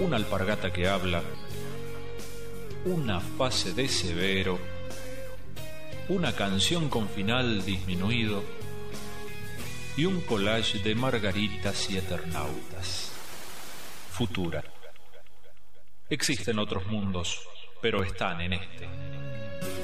una alpargata que habla, una fase de Severo, una canción con final disminuido y un collage de margaritas y eternautas. Futura. Existen otros mundos, pero están en este.